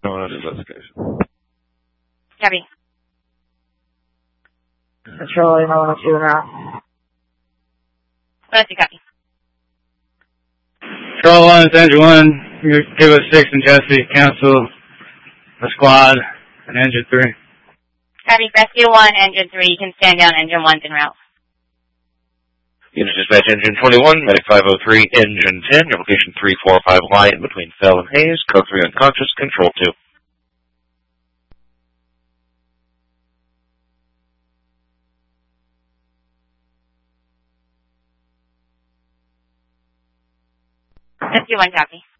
No one investigation. Copy. Control, no one two now. What else you copy? Control 1, it's Engine 1. You give us 6 and Jesse. Cancel a squad and Engine 3. Copy. Rescue 1, Engine 3. You can stand down. Engine 1's en route. Unit dispatch Engine 21, Medic 503, Engine 10, your location 345 Lion between Fell and Hayes, code 3 unconscious, control 2. Rescue 1, copy.